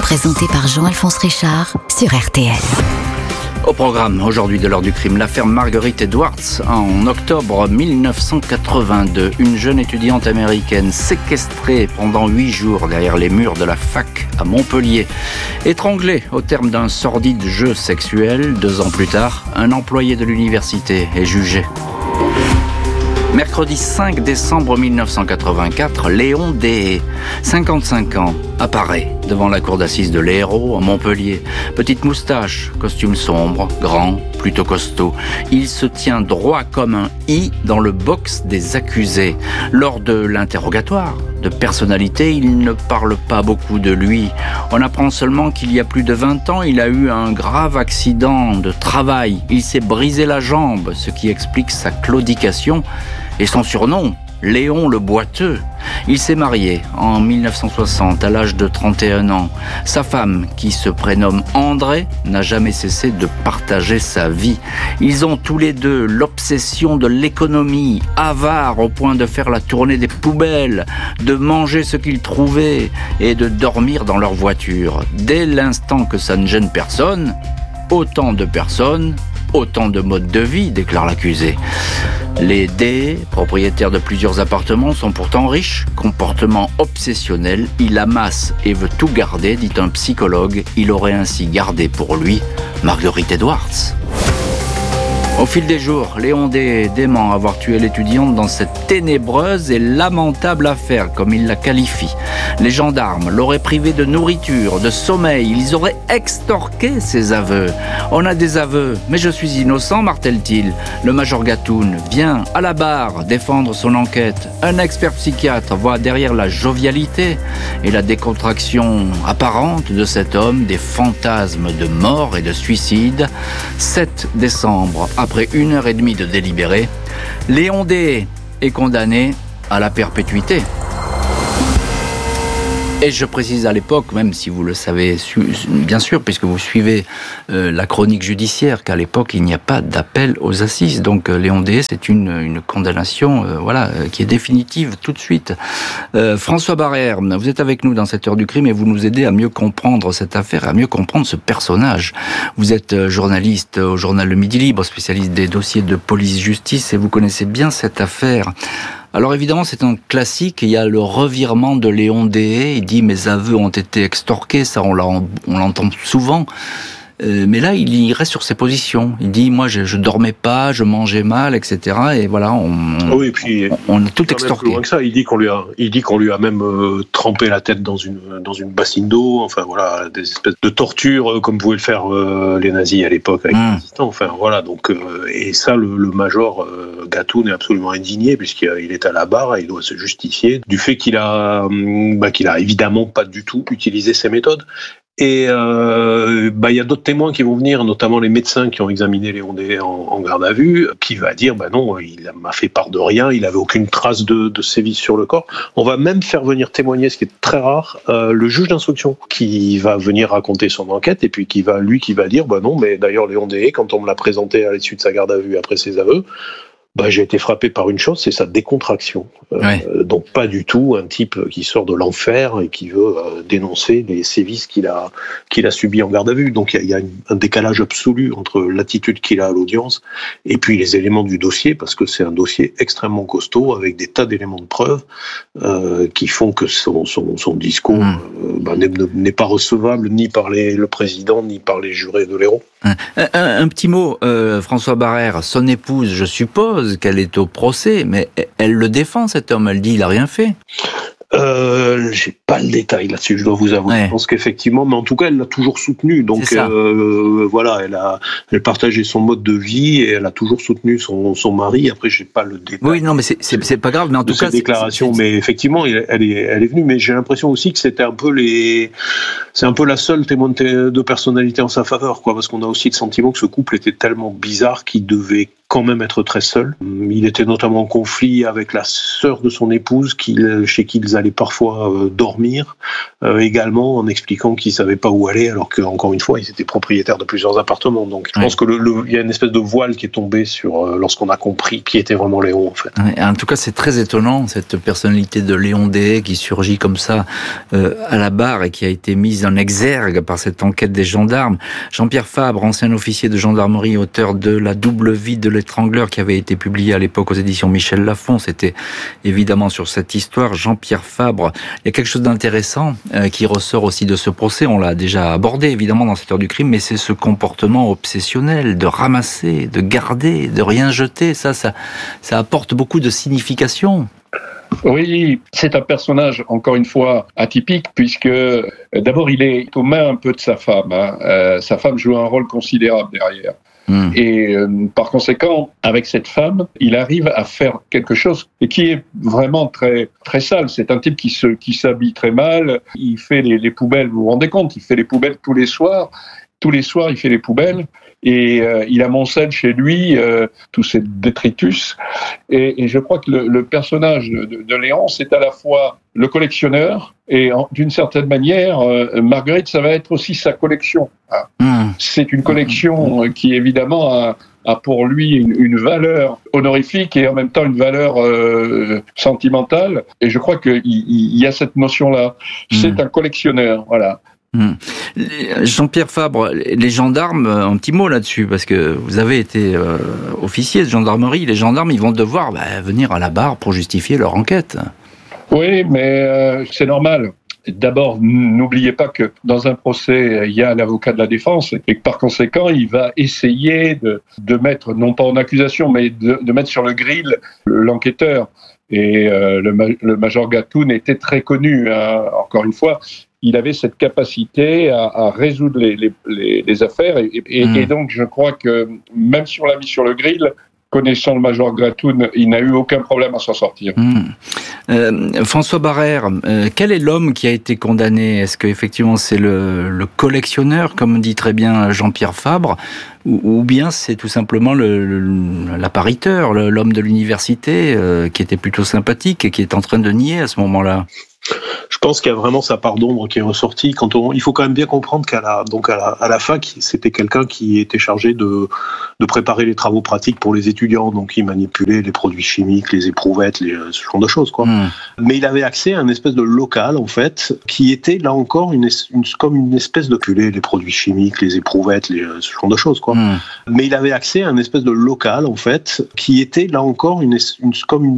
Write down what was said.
présenté par Jean-Alphonse Richard sur RTL. Au programme aujourd'hui de l'heure du crime, l'affaire Marguerite Edwards. En octobre 1982, une jeune étudiante américaine séquestrée pendant 8 jours derrière les murs de la fac à Montpellier. Étranglée au terme d'un sordide jeu sexuel, 2 ans plus tard, un employé de l'université est jugé. Mercredi 5 décembre 1984, Léon Deshaies, 55 ans, apparaît devant la cour d'assises de l'Hérault à Montpellier. Petite moustache, costume sombre, grand, plutôt costaud. Il se tient droit comme un I dans le box des accusés. Lors de l'interrogatoire de personnalité, il ne parle pas beaucoup de lui. On apprend seulement qu'il y a plus de 20 ans, il a eu un grave accident de travail. Il s'est brisé la jambe, ce qui explique sa claudication et son surnom, Léon le Boiteux. Il s'est marié en 1960 à l'âge de 31 ans. Sa femme, qui se prénomme André, n'a jamais cessé de partager sa vie. Ils ont tous les deux l'obsession de l'économie, avares au point de faire la tournée des poubelles, de manger ce qu'ils trouvaient et de dormir dans leur voiture. Dès l'instant que ça ne gêne personne, autant de personnes, autant de modes de vie, déclare l'accusé. Les Deshaies, propriétaires de plusieurs appartements, sont pourtant riches. Comportement obsessionnel, il amasse et veut tout garder, dit un psychologue. Il aurait ainsi gardé pour lui Marguerite Edwards. Au fil des jours, Léon Deshaies dément avoir tué l'étudiante dans cette ténébreuse et lamentable affaire, comme il la qualifie. Les gendarmes l'auraient privé de nourriture, de sommeil, ils auraient extorqué ses aveux. On a des aveux, mais je suis innocent, martèle-t-il. Le major Gatoun vient à la barre défendre son enquête. Un expert psychiatre voit derrière la jovialité et la décontraction apparente de cet homme des fantasmes de mort et de suicide. 7 décembre, après 1h30 de délibéré, Léon Deshaies est condamné à la perpétuité. Et je précise à l'époque, même si vous le savez bien sûr, puisque vous suivez la chronique judiciaire, qu'à l'époque il n'y a pas d'appel aux assises. Donc Léon Deshaies, c'est une condamnation qui est définitive tout de suite. François Barrère, vous êtes avec nous dans cette heure du crime et vous nous aidez à mieux comprendre cette affaire, à mieux comprendre ce personnage. Vous êtes journaliste au journal Le Midi Libre, spécialiste des dossiers de police-justice et vous connaissez bien cette affaire. Alors évidemment, c'est un classique, il y a le revirement de Léon Deshaies, il dit « mes aveux ont été extorqués », ça on l'entend souvent. Mais là, il reste sur ses positions. Il dit, moi, je dormais pas, je mangeais mal, etc. Et voilà, on a tout extorqué. Plus loin que ça, il dit qu'on lui a même trempé la tête dans une bassine d'eau. Enfin voilà, des espèces de tortures comme pouvaient le faire les nazis à l'époque avec les résistants. Enfin voilà, donc et ça, le major Gatoun est absolument indigné puisqu'il est à la barre et il doit se justifier du fait qu'il a évidemment pas du tout utilisé ces méthodes. Et il y a d'autres témoins qui vont venir, notamment les médecins qui ont examiné Léon Deshaies en garde à vue, qui va dire non, il m'a fait part de rien, il avait aucune trace de sévices sur le corps. On va même faire venir témoigner, ce qui est très rare, le juge d'instruction qui va venir raconter son enquête et puis qui va dire non, mais d'ailleurs Léon Deshaies, quand on me l'a présenté à l'issue de sa garde à vue après ses aveux, j'ai été frappé par une chose, c'est sa décontraction. Donc pas du tout un type qui sort de l'enfer et qui veut dénoncer les sévices qu'il a subis en garde à vue. Donc il y a un décalage absolu entre l'attitude qu'il a à l'audience et puis les éléments du dossier, parce que c'est un dossier extrêmement costaud avec des tas d'éléments de preuve qui font que son discours n'est pas recevable ni par le président ni par les jurés de l'Hérault. Un petit mot, François Barrère, son épouse, je suppose qu'elle est au procès, mais elle le défend, cet homme, elle dit il a rien fait. J'ai pas le détail là-dessus, je dois vous avouer. Ouais. Je pense qu'effectivement, mais en tout cas, elle l'a toujours soutenu. Donc elle partageait son mode de vie et elle a toujours soutenu son mari. Après, j'ai pas le détail. Oui, non, mais c'est pas grave. Mais en tout cas, cette déclaration. Mais effectivement, elle est venue. Mais j'ai l'impression aussi que c'était c'est un peu la seule témoin de personnalité en sa faveur, quoi. Parce qu'on a aussi le sentiment que ce couple était tellement bizarre qu'il devait quand même être très seul. Il était notamment en conflit avec la sœur de son épouse, chez qui ils allaient parfois dormir, également en expliquant qu'ils ne savaient pas où aller, alors qu'encore une fois, ils étaient propriétaires de plusieurs appartements. Donc je pense qu'il y a une espèce de voile qui est tombé lorsqu'on a compris qui était vraiment Léon, en fait. En tout cas, c'est très étonnant, cette personnalité de Léon Dehaye qui surgit comme ça à la barre et qui a été mise en exergue par cette enquête des gendarmes. Jean-Pierre Fabre, ancien officier de gendarmerie, auteur de La double vie de l'étrangleur, qui avait été publié à l'époque aux éditions Michel Lafon. C'était évidemment sur cette histoire. Jean-Pierre Fabre, il y a quelque chose d'intéressant qui ressort aussi de ce procès. On l'a déjà abordé évidemment dans cette heure du crime, mais c'est ce comportement obsessionnel de ramasser, de garder, de rien jeter. Ça apporte beaucoup de signification. Oui, c'est un personnage, encore une fois, atypique, puisque d'abord, il est aux mains un peu de sa femme. Sa femme joue un rôle considérable derrière. Et par conséquent, avec cette femme, il arrive à faire quelque chose qui est vraiment très, très sale. C'est un type qui s'habille très mal, il fait les poubelles, vous vous rendez compte, il fait les poubelles tous les soirs. Tous les soirs, il fait les poubelles et il amoncelle chez lui tous ces détritus. Et je crois que le personnage de Léon, c'est à la fois le collectionneur et d'une certaine manière, Marguerite, ça va être aussi sa collection. C'est une collection qui évidemment a pour lui une valeur honorifique et en même temps une valeur sentimentale. Et je crois qu'il y a cette notion-là. C'est un collectionneur, voilà. Jean-Pierre Fabre, les gendarmes, un petit mot là-dessus, parce que vous avez été officier de gendarmerie, les gendarmes, ils vont devoir venir à la barre pour justifier leur enquête. Oui, mais c'est normal. D'abord, n'oubliez pas que dans un procès, il y a l'avocat de la défense et que par conséquent, il va essayer de mettre, non pas en accusation, mais de mettre sur le grill l'enquêteur. Et le major Gatoun était très connu, encore une fois. Il avait cette capacité à résoudre les affaires et donc je crois que même si on l'a mis sur le grill, connaissant le major Gatoun, il n'a eu aucun problème à s'en sortir. François Barrère, quel est l'homme qui a été condamné ? Est-ce qu'effectivement c'est le collectionneur, comme dit très bien Jean-Pierre Fabre, ou bien c'est tout simplement l'appariteur, l'homme de l'université, qui était plutôt sympathique et qui est en train de nier à ce moment-là ? Je pense qu'il y a vraiment sa part d'ombre qui est ressortie. Il faut quand même bien comprendre qu'à la fac, c'était quelqu'un qui était chargé de préparer les travaux pratiques pour les étudiants. Donc, il manipulait les produits chimiques, les éprouvettes, ce genre de choses, quoi. Mais il avait accès à une espèce de local, en fait, qui était, là encore, comme une espèce de les produits chimiques, les éprouvettes, ce genre de choses, quoi. Mais il avait accès à une espèce de local, en fait, qui était, là encore, comme une